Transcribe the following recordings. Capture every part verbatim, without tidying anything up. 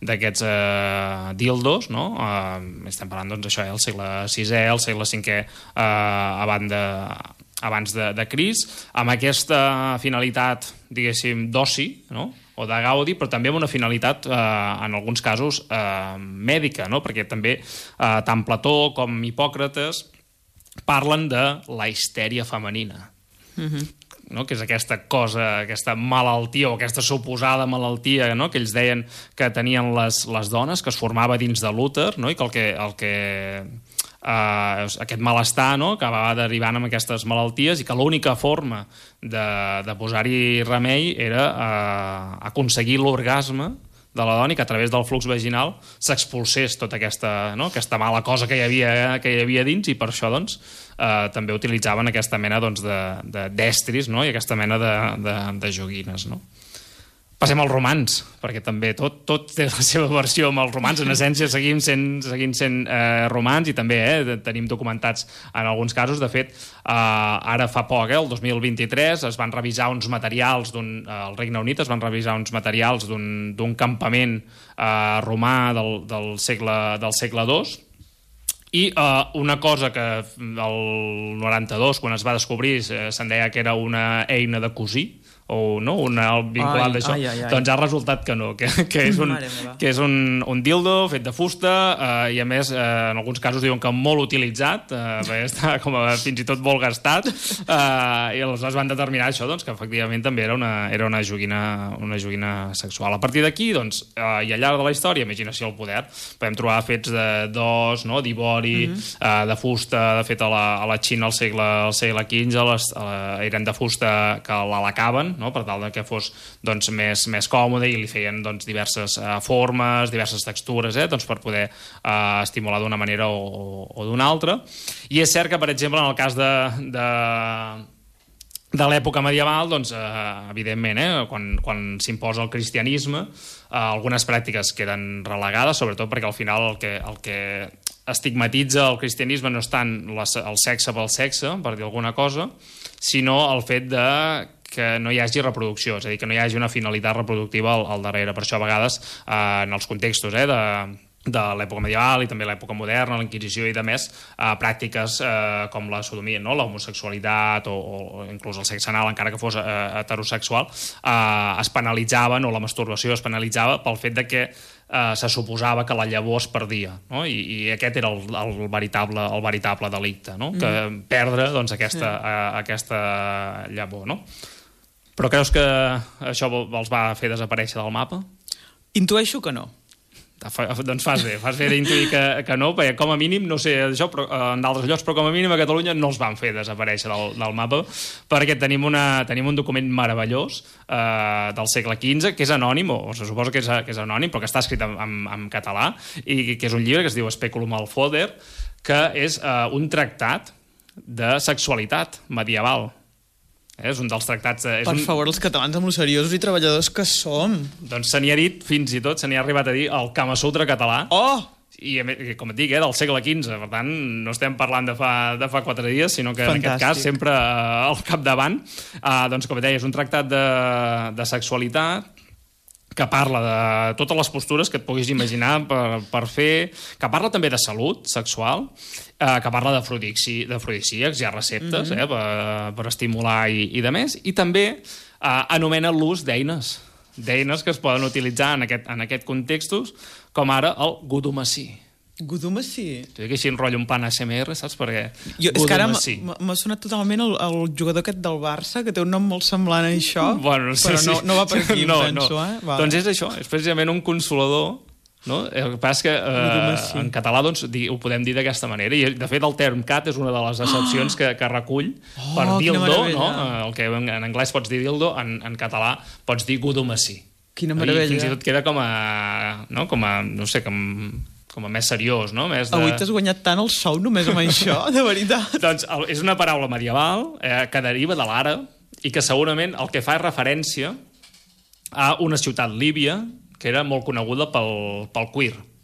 d'aquests eh, dildos, no? Eh, estem parlant, doncs, això, eh, el segle sisè, el segle cinquè eh, abans de, abans de, de Crist, amb aquesta finalitat, diguéssim, d'oci, no?, o de gaudi, però també amb una finalitat, eh, en alguns casos, eh, mèdica, no?, perquè també eh, tant Plató com Hipòcrates parlen de la histèria femenina, Mm-hmm. no? Que és aquesta cosa, aquesta malaltia o aquesta suposada malaltia, no?, que ells deien que tenien les, les dones, que es formava dins de l'úter, no?, i que el que... El que Uh, aquest malestar, no?, que va derivant amb aquestes malalties i que l'única forma de, de posar-hi remei era uh, aconseguir l'orgasme de la dona i que a través del flux vaginal s'expulsés tota aquesta, no?, aquesta mala cosa que hi havia, que hi havia dins, i per això, doncs, uh, també utilitzaven aquesta mena, doncs, de, de d'estris, no?, i aquesta mena de, de, de joguines, no? Passem als romans, perquè també tot, tot té la seva versió amb els romans. En essència seguim sent, seguim sent eh, romans, i també eh, tenim documentats en alguns casos. De fet, eh, ara fa poc, eh, el dos mil vint-i-tres, es van revisar uns materials d'un, eh, al Regne Unit, es van revisar uns materials d'un campament eh, romà del, del, segle, del segle dos, i uh, una cosa que el noranta-dos, quan es va descobrir, eh, se'n deia que era una eina de cosir, o no, una vinculat d'això, doncs ha resultat que no, que, que és, un, que és un, un dildo fet de fusta, eh, i a més eh, en alguns casos diuen que molt utilitzat, eh, perquè està com a, fins i tot molt gastat, eh, i aleshores van determinar això, doncs, que efectivament també era una, era una, joguina, una joguina sexual. A partir d'aquí, doncs, eh, i al llarg de la història, imaginació al poder, podem trobar fets d'os, no?, d'ivori, mm-hmm. eh, de fusta. De fet, a la, a la Xina al segle, al segle quinze les, eh, eren de fusta que l'alacaven, no?, per tal que fos, doncs, més, més còmode, i li feien, doncs, diverses uh, formes, diverses textures, eh, doncs, per poder uh, estimular d'una manera o, o, o d'una altra. I és cert que, per exemple, en el cas de, de, de l'època medieval, doncs, uh, evidentment, eh, quan, quan s'imposa el cristianisme, uh, algunes pràctiques queden relegades, sobretot perquè al final el que, el que estigmatitza el cristianisme no és tant la, el sexe pel sexe, per dir alguna cosa, sinó el fet de que no hi hagi reproducció, és a dir, que no hi hagi una finalitat reproductiva al, al darrere. Per això, a vegades, eh, en els contextos eh, de, de l'època medieval i també l'època moderna, la Inquisició i de més, eh, pràctiques eh, com la sodomia, no?, l'homosexualitat o, o inclús el sexe anal, encara que fos eh, heterosexual, eh, es penalitzaven, o la masturbació es penalitzava pel fet de que Uh, se suposava que la llavor es perdia, no? I, i aquest era el, el, veritable, el veritable delicte, no? Mm. Que perdre, doncs, aquesta, sí. uh, aquesta llavor, no? Però creus que això els va fer desaparèixer del mapa? Intueixo que no. Fa, doncs fas bé, fas bé d'intuir que, que no, perquè com a mínim, no sé això, però, en d'altres llocs, però com a mínim a Catalunya no els van fer desaparèixer del, del mapa, perquè tenim, una, tenim un document meravellós eh, del segle quinze, que és anònim, o se suposa que és, que és anònim, però que està escrit en, en, en català, i que és un llibre que es diu Speculum al Foder, que és eh, un tractat de sexualitat medieval. És un dels tractats... És per un... favor, els catalans amb lo seriosos i treballadors que som. Doncs se n'hi ha dit, fins i tot, se n'hi ha arribat a dir el Kama Sutra català. Oh! I, com et dic, eh, del segle quinze. Per tant, no estem parlant de fa, de fa quatre dies, sinó que Fantàstic. En aquest cas sempre uh, al capdavant. Uh, doncs, com et deia, és un tractat de, de sexualitat que parla de totes les postures que et puguis imaginar per, per fer, que parla també de salut sexual, eh, que parla d'afrodisíacs, hi ha receptes mm-hmm. eh, per, per estimular i, i de més, i també eh, anomena l'ús d'eines, d'eines que es poden utilitzar en aquest, en aquest contextos, com ara el gudumací. Gudumací? T'ho dic així, enrotllo un plan A S M R, saps per què? Jo, és que ara m'ha sonat totalment el, el jugador aquest del Barça, que té un nom molt semblant a això, bueno, no sé, però no, no va per aquí, no, penso. No. Eh? Vale. Doncs és això, és precisament un consolador, no? El que passa és que eh, en català doncs, ho podem dir d'aquesta manera, i de fet el term cat és una de les accepcions oh! que, que recull oh, per dildo, no? El que en anglès pots dir dildo, en, en català pots dir gudumací. Quina meravella. I fins i tot queda com a, no? com a, no sé, com... com a més seriós, no? Més de... Avui t'has guanyat tant el sou només amb això, de veritat. Doncs és una paraula medieval eh, que deriva de l'àrab i que segurament el que fa és referència a una ciutat líbia que era molt coneguda pel, pel cuir.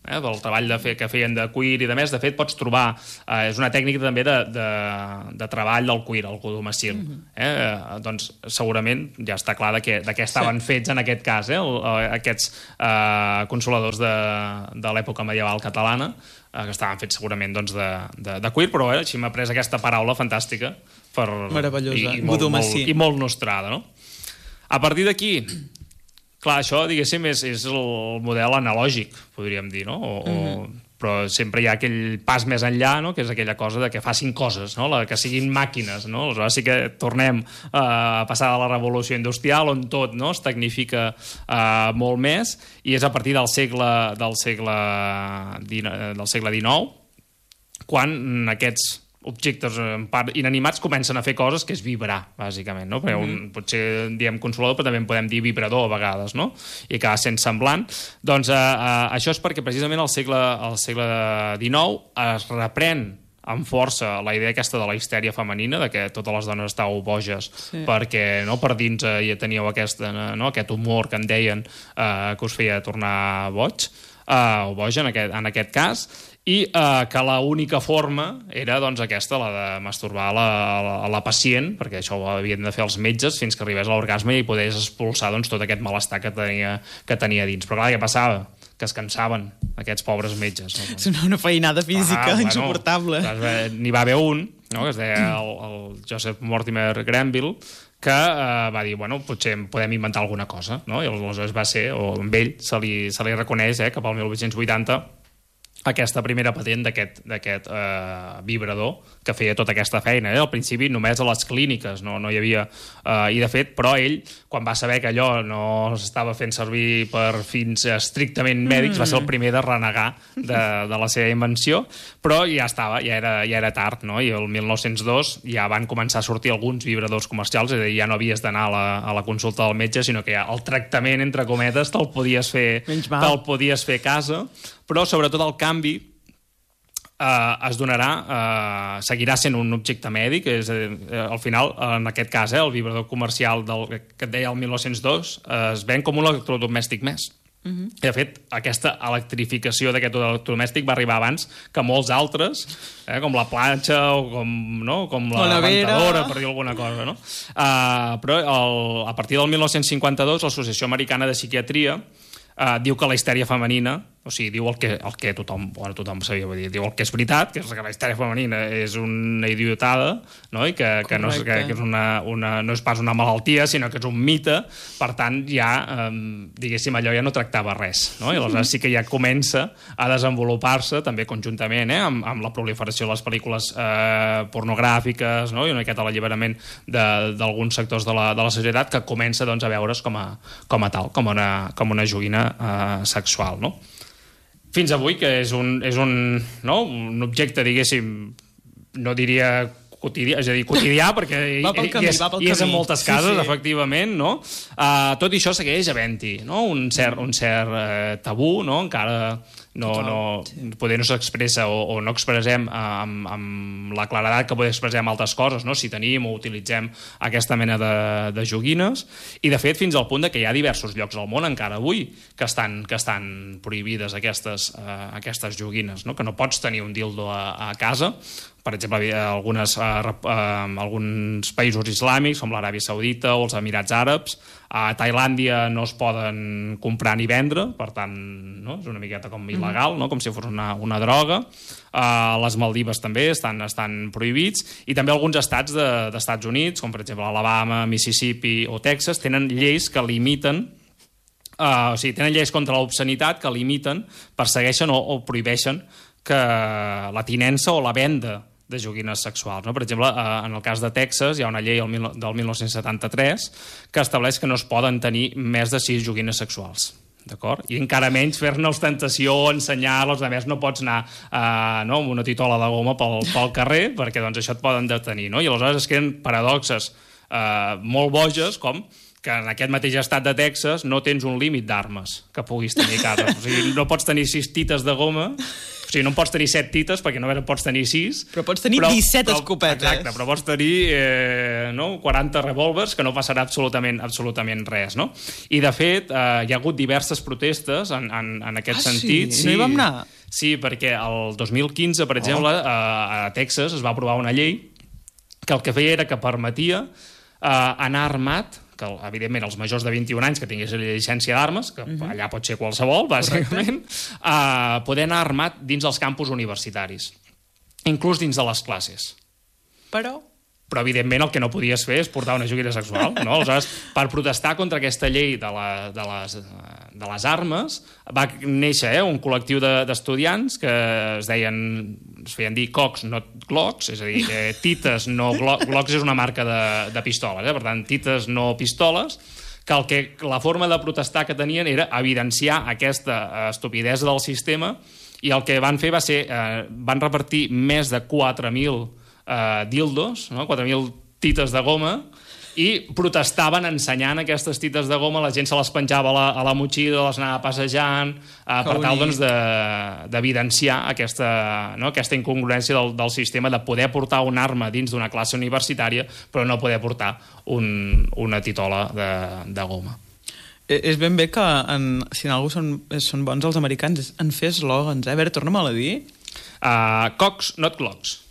eh, del treball de fer, que feien de cuir i de més. De fet, pots trobar... Eh, és una tècnica també de, de, de treball del cuir, el codomacil. Mm-hmm. eh, doncs segurament ja està clar de què, de què estaven sí. fets en aquest cas, eh, el, aquests eh, consoladors de, de l'època medieval catalana, eh, que estaven fets segurament doncs, de, de, de cuir, però eh, així m'ha pres aquesta paraula fantàstica per, meravellosa, i, i, molt, molt, i molt nostrada, no? A partir d'aquí... Clar, això, diguéssim, és, és el model analògic, podríem dir, no? O, mm-hmm. o, però sempre hi ha aquell pas més enllà, no? Que és aquella cosa de que facin coses, no? La, que siguin màquines, no? Aleshores sí que tornem uh, a passar de la revolució industrial, on tot, no? Es tecnifica uh, molt més, i és a partir del segle, del segle, del segle dinou, quan aquests objectes en part inanimats comencen a fer coses que és vibrar, bàsicament, no? Perquè un, mm-hmm. potser diem consolador, però també en podem dir vibrador a vegades, no? I acaba sent semblant. Doncs eh, eh, això és perquè precisament al segle, al segle dinou es reprèn amb força la idea aquesta de la histèria femenina, de que totes les dones estàveu boges sí. perquè no, per dins eh, ja teníeu aquesta, no, aquest humor que en deien eh, que us feia tornar boig, eh, o boja en aquest, en aquest cas, i eh, que l'única forma era doncs, aquesta, la de masturbar la, la, la pacient, perquè això ho havien de fer els metges fins que arribés a l'orgasme i podés expulsar doncs, tot aquest malestar que tenia, que tenia dins. Però clar, què passava? Que es cansaven, aquests pobres metges. No? És una feinada física ah, insuportable. Bueno, n'hi va haver un, no? Que es deia el, el Joseph Mortimer Granville, que eh, va dir, bueno, potser podem inventar alguna cosa, no? I aleshores va ser, o amb ell se li, se li reconeix, eh, cap al mil vuit-cents vuitanta, aquesta primera patent d'aquest eh, vibrador que feia tota aquesta feina. Eh? Al principi només a les clíniques, no, no hi havia... Eh, I de fet, però ell, quan va saber que allò no s'estava fent servir per fins estrictament mèdics, mm. va ser el primer de renegar de, de la seva invenció, però ja estava, ja era, ja era tard, no? I el mil nou-cents dos ja van començar a sortir alguns vibradors comercials, és a dir, ja no havies d'anar a, la, a la consulta del metge, sinó que ja el tractament, entre cometes, te'l podies fer, te'l podies fer a casa, però sobretot el canvi eh, es donarà, eh, seguirà sent un objecte mèdic, és a dir, al final, en aquest cas, eh, el vibrador comercial del, que et deia el mil nou-cents dos eh, es ven com un electrodomèstic més. Uh-huh. I de fet, aquesta electrificació d'aquest electrodomèstic va arribar abans que molts altres, eh, com la planxa o com, no? com la, la ventadora, per dir alguna cosa. No? Uh, però el, a partir del mil nou-cents cinquanta-dos l'Associació Americana de Psiquiatria uh, diu que la histèria femenina, o sigui, diu el que, el que tothom, bueno, tothom sabia, vull dir, diu el que és veritat, que és que la histèria femenina és una idiotada, no? I que, que, no, és, que, que és una, una, no és pas una malaltia, sinó que és un mite, per tant, ja, eh, diguéssim, allò ja no tractava res, no? I aleshores sí que ja comença a desenvolupar-se, també conjuntament, eh, amb, amb la proliferació de les pel·lícules eh, pornogràfiques, no? I una miqueta l'alliberament d'alguns sectors de la, de la societat, que comença doncs, a veure's com a, com a tal, com una, com una joguina eh, sexual, no? Fins avui, que és un, és un, no? un objecte, diguéssim, no diria quotidià, és a dir, quotidià, perquè camí, i és, i és en moltes cases, sí, sí. efectivament, no? Uh, tot i això segueix havent-hi, no? Un cert, un cert uh, tabú, no? Encara no, Total, no, sí. poder no s'expressa o, o no expressem amb, amb la claredat que poder expressar amb altres coses, no? Si tenim o utilitzem aquesta mena de, de joguines, i de fet fins al punt de que hi ha diversos llocs al món encara avui que estan, que estan prohibides aquestes, uh, aquestes joguines, no? Que no pots tenir un dildo a, a casa. Per exemple, algunes, uh, uh, alguns països islàmics, com l'Aràbia Saudita o els Emirats Àrabs, a Tailàndia no es poden comprar ni vendre, per tant, no? És una miqueta com il·legal, no? Com si fos una, una droga. Uh, les Maldives també estan, estan prohibits, i també alguns estats de, d'Estats Units, com per exemple Alabama, Mississippi o Texas, tenen lleis que limiten, uh, o sigui, tenen lleis contra l'obscenitat que limiten, persegueixen o, o prohibeixen que la tinença o la venda de joguines sexuals. No? Per exemple, en el cas de Texas hi ha una llei del mil nou-cents setanta-tres que estableix que no es poden tenir més de sis joguines sexuals. D'acord? I encara menys fer-ne ostentació, ensenyar-los, a més no pots anar uh, no, amb una titola de goma pel, pel carrer, perquè doncs, això et poden detenir. No? I aleshores es creen paradoxes uh, molt boges, com que en aquest mateix estat de Texas no tens un límit d'armes que puguis tenir a casa. O sigui, no pots tenir sis tites de goma, O sigui, no en pots tenir set tites, perquè no pots tenir sis. Però pots tenir però, disset però, escopetes. Exacte, però pots tenir eh, no, quaranta revòlvers, que no passarà absolutament, absolutament res, no? I, de fet, eh, hi ha hagut diverses protestes en, en, en aquest ah, sentit. Sí? No hi vam anar? Sí, perquè el dos mil quinze, per exemple, oh. a, a Texas es va aprovar una llei que el que feia era que permetia eh, anar armat, que evidentment els majors de vint-i-un anys que tinguessin la llicència d'armes, que uh-huh. allà pot ser qualsevol, bàsicament, eh, poder anar armat dins els campus universitaris, inclús dins de les classes. Però... Però, evidentment, el que no podies fer és portar una joguina sexual, no? Aleshores, per protestar contra aquesta llei de, la, de, les, de les armes, va néixer eh, un col·lectiu d'estudiants de, que es deien, es feien dir Cox, no Glocks, és a dir, eh, tites, no Glocks, Glocks és una marca de, de pistoles, eh? Per tant, tites, no pistoles, que, el que la forma de protestar que tenien era evidenciar aquesta estupidesa del sistema, i el que van fer va ser, eh, van repartir més de quatre mil Uh, dildos, no? quatre mil tites de goma, i protestaven ensenyant aquestes tites de goma, la gent se les penjava a la, a la motxilla, les anava passejant, uh, per tal doncs, d'evidenciar de, aquesta, no? aquesta incongruència del, del sistema de poder portar una arma dins d'una classe universitària, però no poder portar un, una titola de, de goma. És ben bé que en, si en algú són, són bons els americans en fer eslògans, eh? A veure, torna'm a dir. Uh, Cox, not Glocks.